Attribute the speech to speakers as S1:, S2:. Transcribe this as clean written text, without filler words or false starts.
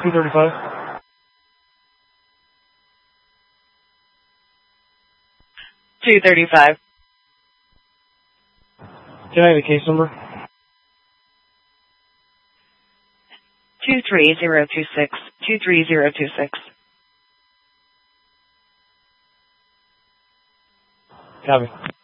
S1: 235.
S2: 235.
S1: Can I have the case number?
S2: 23026. 23026.
S1: Copy.